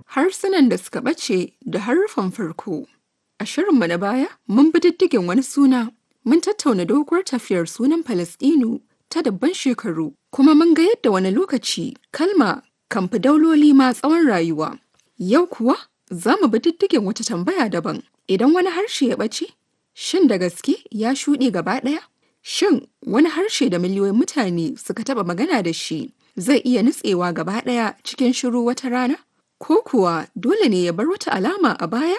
harsunan da suka ɓace da haruffan farko. A shirinmu na baya, mun bi diddigin wani suna, mun tattauna doguwar tafiyar sunan Falasɗinu ta dabban shekaru, kuma mun ga yadda wani lokaci kalma kan fi dauloli ma tsawon rayuwa. Yau kuwa za mu bi diddigin wata tambaya daban. Idan wani harshe ya ɓace, shin da gaske ya shuɗe gaba ɗaya? Shin wani harshe da miliyoyin mutane suka taɓa magana da shi zai iya nutsewa gaba ɗaya cikin shiru wata rana? Ko kuwa dole ne ya bar wata alama a baya?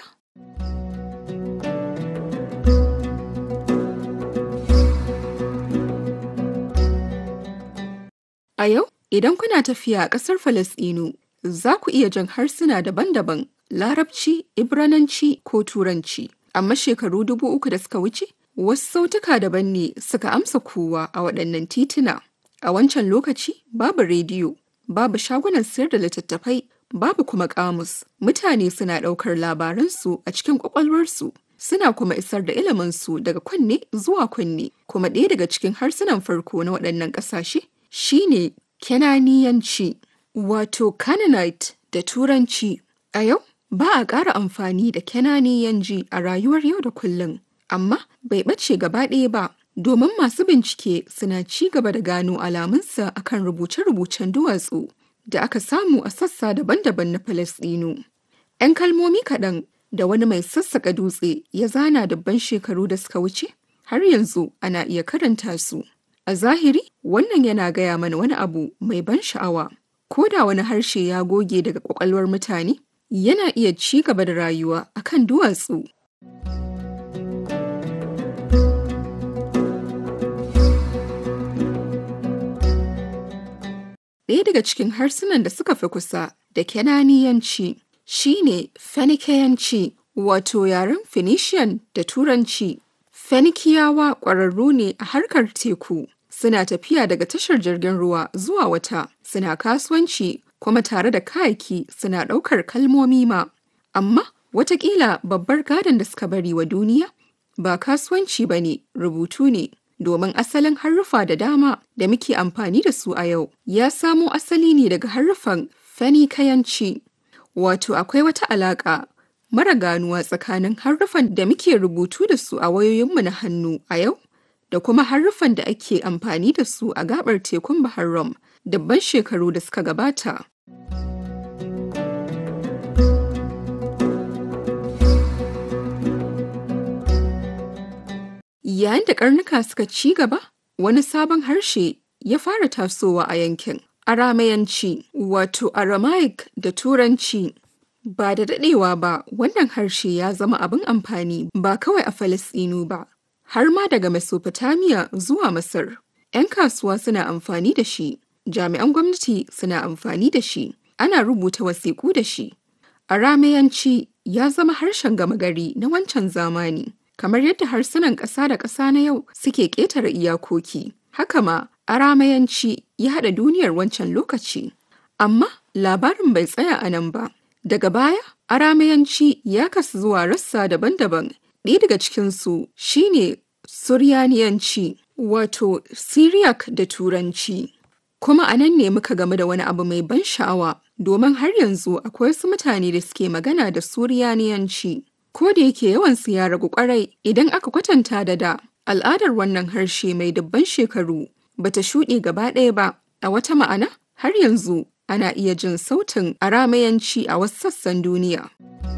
A yau, idan kuna tafiya a ƙasar Falasɗinu, za ku iya jin harsuna daban-daban, Larabci, Ibrananci ko Turanci. Amma shekaru 3000 da suka wuce, wasu sautuka daban ne suka amsa kowa a waɗannan tituna. A wancan lokaci, babu rediyo, babu shagunan sayar da littattafai, babu kuma ƙamus. Mutane suna ɗaukar labaransu a cikin ƙwaƙwalwarsu, suna kuma isar da iliminsu daga kunne zuwa kunne. Kuma ɗaya daga cikin harsunan farko na waɗannan ƙasashe shine Kenaniyanci, wato Canaanite da Turanci. A yau, ba a ƙara amfani da Kenaniyanci a rayuwar yau da kullum, amma bai ɓace gaba ɗaya ba, domin masu bincike suna ci gaba da gano alamunsa akan rubuce-rubucen duwatsu da aka samu a sassa daban-daban na Falasɗinu. 'Yan kalmomi kaɗan da wani mai sassaƙa dutse ya zana dabban shekaru da suka wuce, har yanzu ana iya karanta su. A zahiri, wannan yana gaya mana wani abu mai ban sha'awa. Ko da wani harshe ya goge daga ƙwaƙwalwar mutane, yana iya ci gaba da rayuwa akan duwatsu. Ɗaya daga cikin harsunan da suka fi kusa da Kenaniyanci shine Fenikeyanci, wato yaren Phoenician da Turanci. Fenikiyawa ƙwararru ne a harkar teku, suna tafiya daga tashar jirgin ruwa zuwa wata, suna kasuwanci kuma tare da kayaki suna ɗaukar kalmomi ma. Amma watakila babbar gadon da suka bari wa duniya ba kasuwanci ba ne, rubutu ne. Domin asalin haruffa da dama da muke amfani da su a yau ya samo asali ne daga haruffan Fenikayanci. Wato akwai wata alaƙa mara ganuwa tsakanin haruffan da muke rubutu da su a wayoyinmu na hannu a yau da kuma haruffan da ake amfani da su a gaɓar tekun Bahar Rum dabban shekaru da suka gabata. Yayin da ƙarnuka suka ci gaba, wani sabon harshe ya fara tasowa a yankin. Aramayanci, wato Aramaic da Turanci. Ba da daɗewa ba, wannan harshe ya zama abin amfani ba kawai a Falasɗinu ba, har ma daga Mesopotamia zuwa Masar. 'Yan kasuwa suna amfani da shi, jami'an gwamnati suna amfani da shi, ana rubuta wasiƙu da shi. Aramayanci ya zama harshen gama gari na wancan zamani. Kamar yadda harsunan ƙasa da ƙasa na yau suke ƙetare iyakoki, haka ma Aramayanci ya haɗa duniyar wancan lokaci. Amma labarin bai tsaya a nan ba. Daga baya, Aramayanci ya kasu zuwa rassa daban-daban. Ɗaya daga cikinsu shine Suryaniyanci, wato Syriac da Turanci. Kuma a nan ne muka game da wani abu mai ban sha'awa, domin har yanzu akwai wasu mutane da suke magana da Suryaniyanci. Ko da yake yawansu ya ragu kwarai idan aka kwatanta da da, al'adar wannan harshe mai dubban shekaru bata shuɗe gaba ɗaya ba. A wata ma'ana, har yanzu ana iya jin sautin Aramayanci a wasu sassan duniya.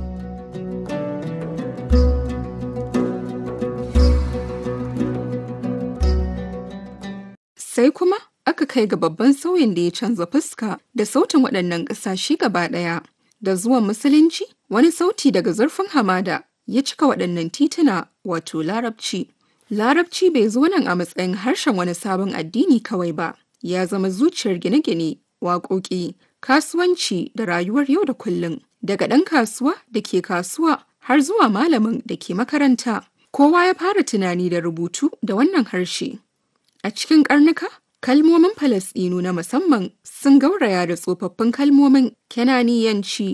Sai kuma aka kai ga babban sauyin da ya canza fuska da sautin waɗannan ƙasashe gaba ɗaya. Da zuwan Musulunci, wani sauti daga zurfin hamada ya cika waɗannan tituna, wato Larabci. Larabci bai zo nan a matsayin harshen wani sabon addini kawai ba, ya zama zuciyar gine-gine, waƙoƙi, kasuwanci da rayuwar yau da kullum. Daga ɗan kasuwa da ke kasuwa har zuwa malamin da ke makaranta, kowa ya fara tunani da rubutu da wannan harshe. A cikin ƙarnuka, kalmomin Falasɗinu na musamman sun gauraya da tsofaffin kalmomin Kenaniyanci